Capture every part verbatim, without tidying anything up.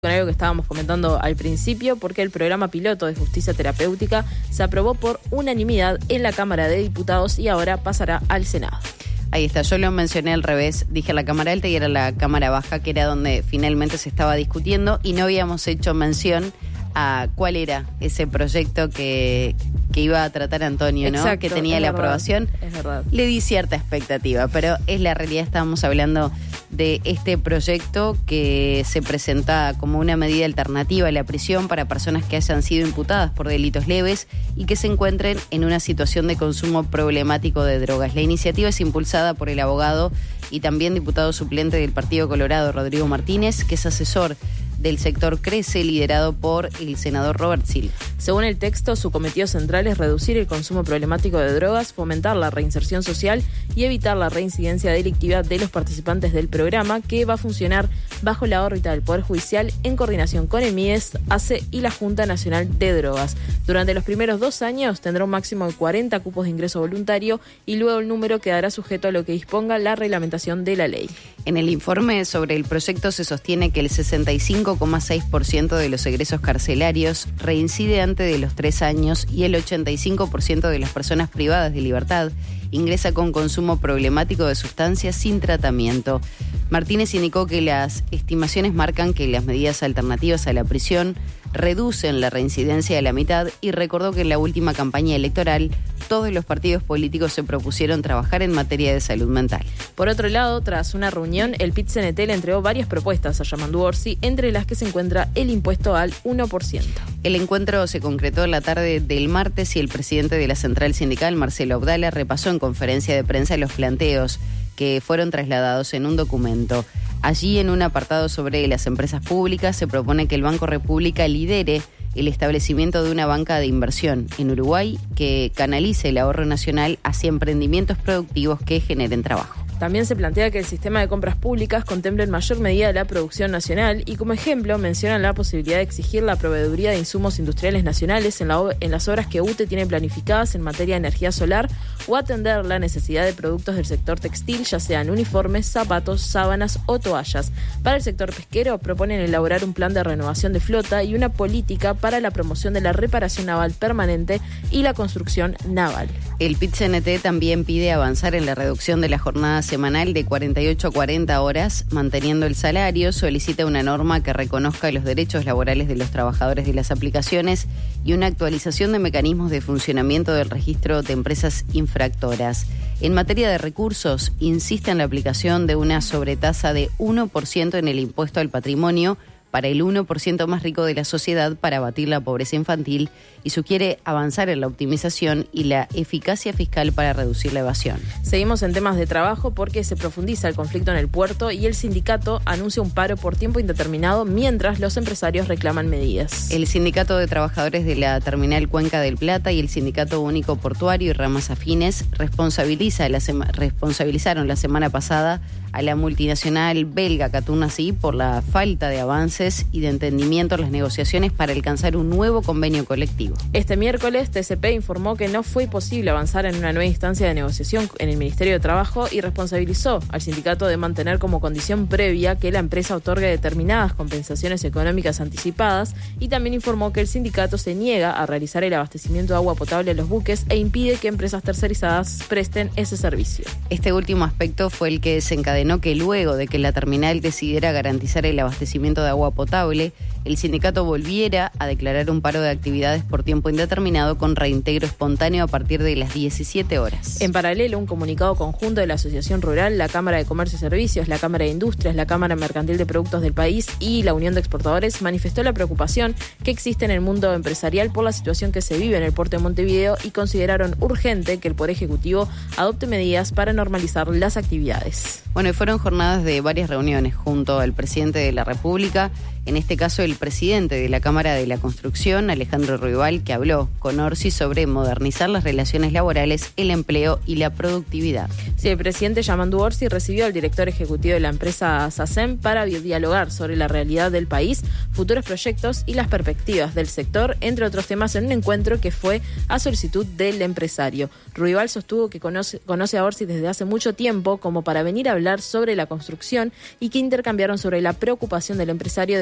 Con algo que estábamos comentando al principio, porque el programa piloto de justicia terapéutica se aprobó por unanimidad en la Cámara de Diputados y ahora pasará al Senado. Ahí está, yo lo mencioné al revés, dije la Cámara Alta y era la Cámara Baja, que era donde finalmente se estaba discutiendo y no habíamos hecho mención a cuál era ese proyecto que, que iba a tratar Antonio, ¿no? Exacto, que tenía es la verdad, aprobación. Es verdad. Le di cierta expectativa, pero es la realidad. Estábamos hablando de este proyecto que se presenta como una medida alternativa a la prisión para personas que hayan sido imputadas por delitos leves y que se encuentren en una situación de consumo problemático de drogas. La iniciativa es impulsada por el abogado y también diputado suplente del Partido Colorado, Rodrigo Martínez, que es asesor del sector Crece, liderado por el senador Robert Silva. Según el texto, su cometido central es reducir el consumo problemático de drogas, fomentar la reinserción social y evitar la reincidencia delictiva de los participantes del programa, que va a funcionar bajo la órbita del Poder Judicial en coordinación con el M I E S, A C E y la Junta Nacional de Drogas. Durante los primeros dos años tendrá un máximo de cuarenta cupos de ingreso voluntario y luego el número quedará sujeto a lo que disponga la reglamentación de la ley. En el informe sobre el proyecto se sostiene que el sesenta y cinco coma seis por ciento de los egresos carcelarios reincide antes de los tres años y el ochenta y cinco por ciento de las personas privadas de libertad ingresa con consumo problemático de sustancias sin tratamiento. Martínez indicó que las estimaciones marcan que las medidas alternativas a la prisión reducen la reincidencia a la mitad y recordó que en la última campaña electoral todos los partidos políticos se propusieron trabajar en materia de salud mental. Por otro lado, tras una reunión, el P I T C N T le entregó varias propuestas a Yamandu Orsi, entre las que se encuentra el impuesto al uno por ciento. El encuentro se concretó en la tarde del martes y el presidente de la central sindical, Marcelo Abdala, repasó en conferencia de prensa los planteos que fueron trasladados en un documento. Allí, en un apartado sobre las empresas públicas, se propone que el Banco República lidere el establecimiento de una banca de inversión en Uruguay que canalice el ahorro nacional hacia emprendimientos productivos que generen trabajo. También se plantea que el sistema de compras públicas contemple en mayor medida la producción nacional y como ejemplo mencionan la posibilidad de exigir la proveeduría de insumos industriales nacionales en, la, en las obras que U T E tiene planificadas en materia de energía solar o atender la necesidad de productos del sector textil, ya sean uniformes, zapatos, sábanas o toallas. Para el sector pesquero proponen elaborar un plan de renovación de flota y una política para la promoción de la reparación naval permanente y la construcción naval. El P I T C N T también pide avanzar en la reducción de la jornada semanal de cuarenta y ocho a cuarenta horas, manteniendo el salario. Solicita una norma que reconozca los derechos laborales de los trabajadores de las aplicaciones y una actualización de mecanismos de funcionamiento del registro de empresas infractoras. En materia de recursos, insiste en la aplicación de una sobretasa de uno por ciento en el impuesto al patrimonio para el uno por ciento más rico de la sociedad para abatir la pobreza infantil y sugiere avanzar en la optimización y la eficacia fiscal para reducir la evasión. Seguimos en temas de trabajo porque se profundiza el conflicto en el puerto y el sindicato anuncia un paro por tiempo indeterminado mientras los empresarios reclaman medidas. El Sindicato de Trabajadores de la Terminal Cuenca del Plata y el Sindicato Único Portuario y ramas afines responsabiliza la sema- responsabilizaron la semana pasada a la multinacional belga Catunasí por la falta de avances y de entendimiento en las negociaciones para alcanzar un nuevo convenio colectivo. Este miércoles, T C P informó que no fue posible avanzar en una nueva instancia de negociación en el Ministerio de Trabajo y responsabilizó al sindicato de mantener como condición previa que la empresa otorgue determinadas compensaciones económicas anticipadas y también informó que el sindicato se niega a realizar el abastecimiento de agua potable a los buques e impide que empresas tercerizadas presten ese servicio. Este último aspecto fue el que desencadenó que luego de que la terminal decidiera garantizar el abastecimiento de agua potable, el sindicato volviera a declarar un paro de actividades por tiempo indeterminado con reintegro espontáneo a partir de las diecisiete horas. En paralelo, un comunicado conjunto de la Asociación Rural, la Cámara de Comercio y Servicios, la Cámara de Industrias, la Cámara Mercantil de Productos del País y la Unión de Exportadores manifestó la preocupación que existe en el mundo empresarial por la situación que se vive en el puerto de Montevideo y consideraron urgente que el Poder Ejecutivo adopte medidas para normalizar las actividades. Bueno, y fueron jornadas de varias reuniones junto al presidente de la República, en este caso el presidente de la Cámara de la Construcción, Alejandro Ruibal, que habló con Orsi sobre modernizar las relaciones laborales, el empleo y la productividad. Sí, el presidente Yamandu Orsi recibió al director ejecutivo de la empresa SACEM para dialogar sobre la realidad del país, futuros proyectos y las perspectivas del sector, entre otros temas, en un encuentro que fue a solicitud del empresario. Ruibal sostuvo que conoce, conoce a Orsi desde hace mucho tiempo como para venir a hablar sobre la construcción y que intercambiaron sobre la preocupación del empresario de que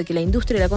que la industria de la